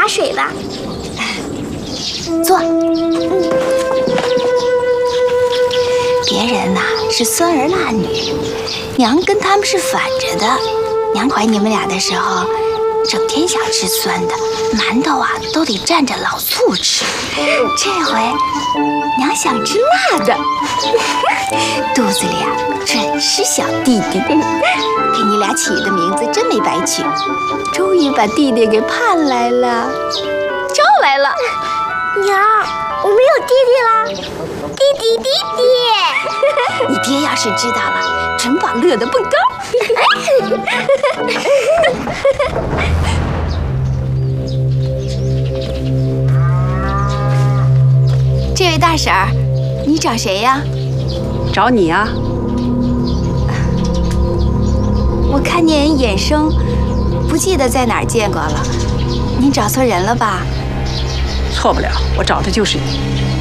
水吧。 坐。别人呐是酸儿辣女，娘跟他们是反着的。娘怀你们俩的时候，整天想吃酸的，馒头啊都得蘸着老醋吃。这回娘想吃辣的，肚子里啊准是小弟弟。给你俩起的名字真没白取，终于把弟弟给盼来了，招来了。 娘，我们有弟弟啦！弟弟！ 你爹要是知道了，准把乐得蹦高。这位大婶儿，你找谁呀？ 找你呀。 我看您眼生，不记得在哪儿见过了。您找错人了吧？ 错不了，我找的就是你。